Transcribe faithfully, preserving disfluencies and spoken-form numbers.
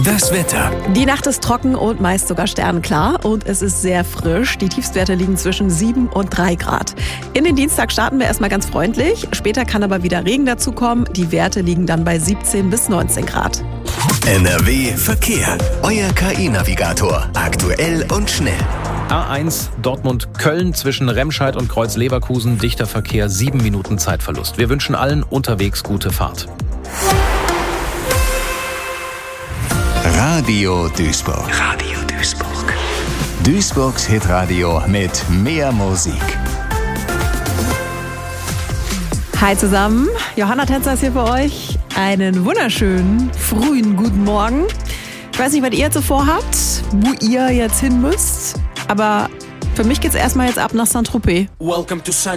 Das Wetter. Die Nacht ist trocken und meist sogar sternenklar und es ist sehr frisch. Die Tiefstwerte liegen zwischen sieben und drei Grad. In den Dienstag starten wir erstmal ganz freundlich. Später kann aber wieder Regen dazukommen. Die Werte liegen dann bei siebzehn bis neunzehn Grad. N R W Verkehr. Euer K I-Navigator. Aktuell und schnell. A eins Dortmund-Köln zwischen Remscheid und Kreuz-Leverkusen. Dichter Verkehr, sieben Minuten Zeitverlust. Wir wünschen allen unterwegs gute Fahrt. Radio Duisburg. Radio Duisburg. Duisburgs Hitradio mit mehr Musik. Hi zusammen, Johanna Tänzer ist hier für euch. Einen wunderschönen, frühen guten Morgen. Ich weiß nicht, was ihr jetzt so vorhabt, wo ihr jetzt hin müsst, aber für mich geht's erstmal jetzt ab nach Saint-Tropez. Welcome to